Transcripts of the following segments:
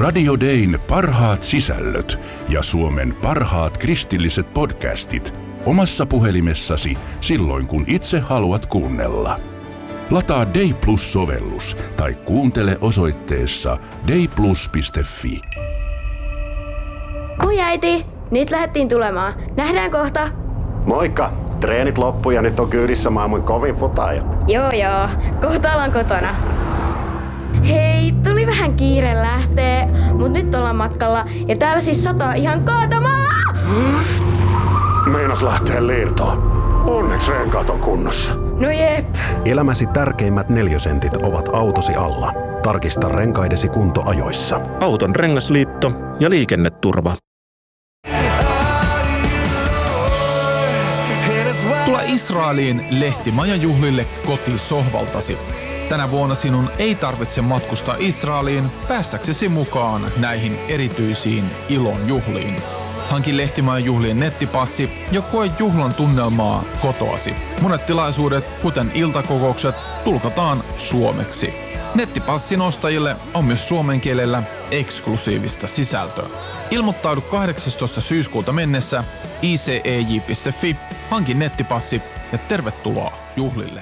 Radio Dayn parhaat sisällöt ja Suomen parhaat kristilliset podcastit omassa puhelimessasi silloin, kun itse haluat kuunnella. Lataa Day Plus-sovellus tai kuuntele osoitteessa dayplus.fi. Oi äiti, nyt lähdettiin tulemaan. Nähdään kohta. Moikka! Treenit loppu ja nyt on kyydissä maailman kovin futaaja. Joo, kohta ollaan kotona. Hei, tuli vähän kiire lähtee, mut nyt ollaan matkalla ja täällä siis sataa ihan kaatamaa! Meinas lähtee liirtoon. Onneksi renkaat on kunnossa. No jep. Elämäsi tärkeimmät 4 sentit ovat autosi alla. Tarkista renkaidesi kunto ajoissa. Auton rengasliitto ja liikenneturva. Tule Israeliin lehtimajajuhlille kotisohvaltasi. Tänä vuonna sinun ei tarvitse matkustaa Israeliin päästäksesi mukaan näihin erityisiin ilon juhliin. Hanki lehtimajajuhlien nettipassi ja koe juhlan tunnelmaa kotoasi. Monet tilaisuudet, kuten iltakokoukset, tulkataan suomeksi. Nettipassin ostajille on myös suomen kielellä eksklusiivista sisältöä. Ilmoittaudu 18. syyskuuta mennessä icej.fi, hanki nettipassi ja tervetuloa juhlille.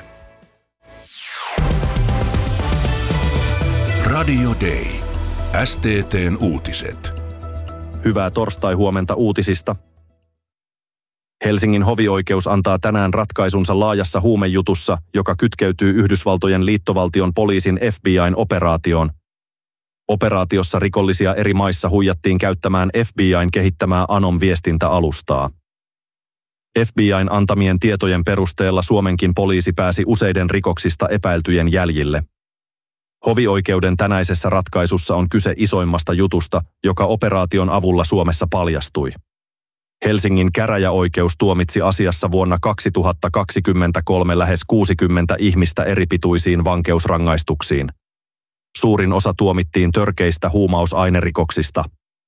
Radio Day. STT:n uutiset. Hyvää torstai-huomenta uutisista. Helsingin hovioikeus antaa tänään ratkaisunsa laajassa huumejutussa, joka kytkeytyy Yhdysvaltojen liittovaltion poliisin FBI:n operaatioon. Operaatiossa rikollisia eri maissa huijattiin käyttämään FBI:n kehittämää Anom-viestintäalustaa. FBI:n antamien tietojen perusteella Suomenkin poliisi pääsi useiden rikoksista epäiltyjen jäljille. Hovioikeuden tänäisessä ratkaisussa on kyse isoimmasta jutusta, joka operaation avulla Suomessa paljastui. Helsingin käräjäoikeus tuomitsi asiassa vuonna 2023 lähes 60 ihmistä eripituisiin vankeusrangaistuksiin. Suurin osa tuomittiin törkeistä huumausainerikoksista.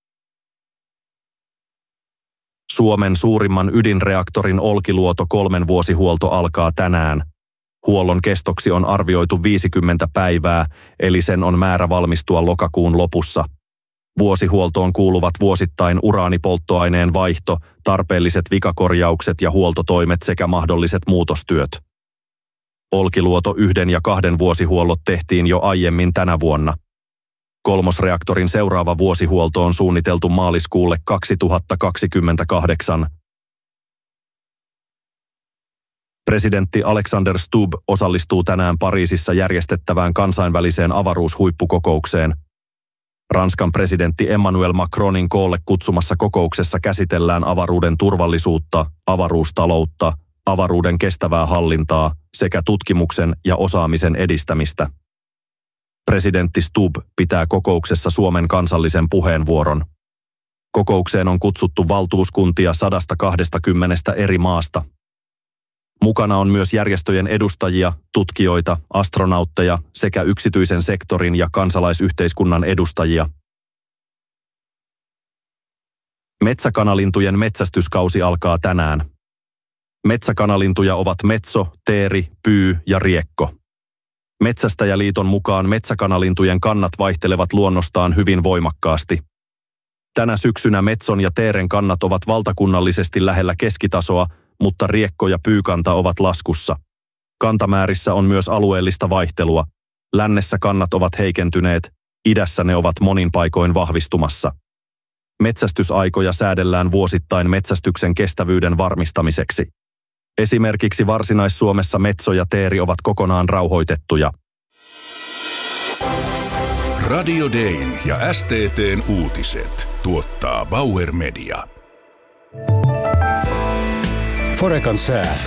Suomen suurimman ydinreaktorin Olkiluoto 3 vuosihuolto alkaa tänään. Huollon kestoksi on arvioitu 50 päivää, eli sen on määrä valmistua lokakuun lopussa. Vuosihuoltoon kuuluvat vuosittain uraanipolttoaineen vaihto, tarpeelliset vikakorjaukset ja huoltotoimet sekä mahdolliset muutostyöt. Olkiluoto 1 ja 2 vuosihuollot tehtiin jo aiemmin tänä vuonna. Kolmosreaktorin seuraava vuosihuolto on suunniteltu maaliskuulle 2028. Presidentti Alexander Stubb osallistuu tänään Pariisissa järjestettävään kansainväliseen avaruushuippukokoukseen. Ranskan presidentti Emmanuel Macronin koolle kutsumassa kokouksessa käsitellään avaruuden turvallisuutta, avaruustaloutta, avaruuden kestävää hallintaa sekä tutkimuksen ja osaamisen edistämistä. Presidentti Stubb pitää kokouksessa Suomen kansallisen puheenvuoron. Kokoukseen on kutsuttu valtuuskuntia 120 eri maasta. Mukana on myös järjestöjen edustajia, tutkijoita, astronautteja sekä yksityisen sektorin ja kansalaisyhteiskunnan edustajia. Metsäkanalintujen metsästyskausi alkaa tänään. Metsäkanalintuja ovat metso, teeri, pyy ja riekko. Metsästäjäliiton mukaan metsäkanalintujen kannat vaihtelevat luonnostaan hyvin voimakkaasti. Tänä syksynä metson ja teeren kannat ovat valtakunnallisesti lähellä keskitasoa, mutta riekko ja pyykanta ovat laskussa. Kantamäärissä on myös alueellista vaihtelua. Lännessä kannat ovat heikentyneet, idässä ne ovat monin paikoin vahvistumassa. Metsästysaikoja säädellään vuosittain metsästyksen kestävyyden varmistamiseksi. Esimerkiksi Varsinais-Suomessa metso ja teeri ovat kokonaan rauhoitettuja. Radio Dayn ja STT:n uutiset tuottaa Bauer Media. Forecan sää.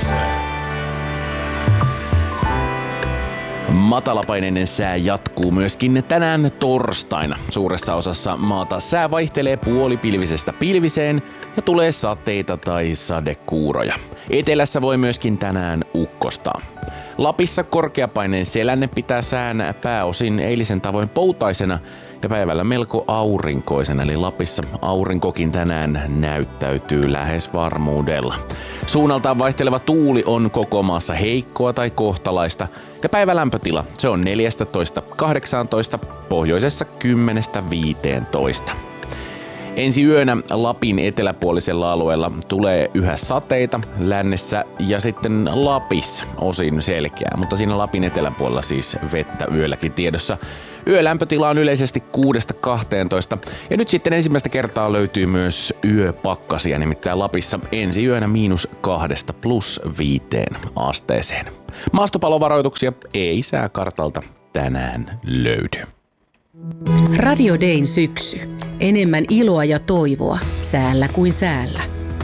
Matalapaineinen sää jatkuu myöskin tänään torstaina. Suuressa osassa maata sää vaihtelee puolipilvisestä pilviseen ja tulee sateita tai sadekuuroja. Etelässä voi myöskin tänään ukkostaa. Lapissa korkeapaineen selänne pitää sään pääosin eilisen tavoin poutaisena ja päivällä melko aurinkoisena, eli Lapissa aurinkokin tänään näyttäytyy lähes varmuudella. Suunnaltaan vaihteleva tuuli on koko maassa heikkoa tai kohtalaista ja päivälämpötila se on 14–18, pohjoisessa 10–15. Ensi yönä Lapin eteläpuolisella alueella tulee yhä sateita, lännessä ja sitten Lapissa osin selkeää, mutta siinä Lapin eteläpuolella siis vettä yölläkin tiedossa. Yölämpötila on yleisesti 6–12 ja nyt sitten ensimmäistä kertaa löytyy myös yöpakkasia, nimittäin Lapissa ensi yönä -2 +5 asteeseen. Maastopalovaroituksia ei sääkartalta tänään löydy. Radio Dayn syksy. Enemmän iloa ja toivoa säällä kuin säällä.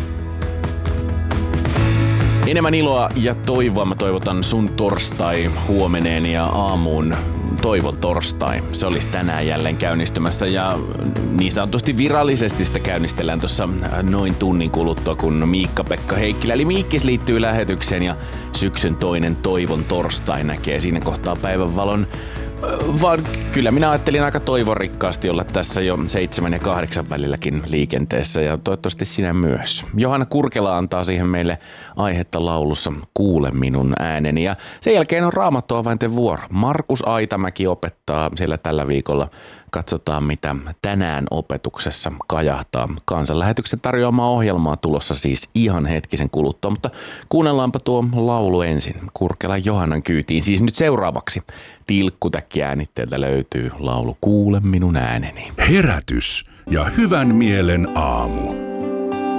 Enemmän iloa ja toivoa mä toivotan sun torstai huomeneen ja aamuun. Toivon torstai. Se olisi tänään jälleen käynnistymässä ja niin sanotusti virallisesti sitä käynnistellään tuossa noin tunnin kuluttua, kun Miikka-Pekka Heikkilä eli Miikkis liittyy lähetykseen ja syksyn toinen toivon torstai näkee siinä kohtaa päivänvalon. Vaan kyllä minä ajattelin aika toivorikkaasti olla tässä jo 7 ja 8 välilläkin liikenteessä ja toivottavasti sinä myös. Johanna Kurkela antaa siihen meille aihetta laulussa Kuule minun ääneni ja sen jälkeen on Raamattuavainten vuoro. Markus Aitamäki opettaa siellä tällä viikolla. Katsotaan mitä tänään opetuksessa kajahtaa. Kansanlähetyksen tarjoamaa ohjelmaa tulossa siis ihan hetkisen kuluttua, mutta kuunnellaanpa tuo laulu ensin. Kurkelan Johannan kyytiin siis nyt seuraavaksi. Tilkkutäkki-äänitteeltä löytyy laulu Kuule minun ääneni. Herätys ja hyvän mielen aamu.